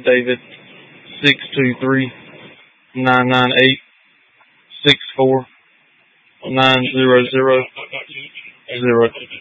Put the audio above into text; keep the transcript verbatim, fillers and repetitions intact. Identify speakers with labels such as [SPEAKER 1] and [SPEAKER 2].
[SPEAKER 1] David, six two three, nine nine eight, six four nine zero zero zero.